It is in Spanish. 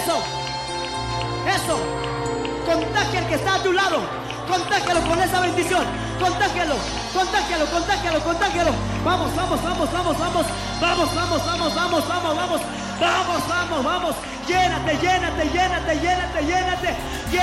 Eso. Contagia al que está a tu lado. Contágialo con esa bendición. Contágialo. Vamos. Vamos. Llénate.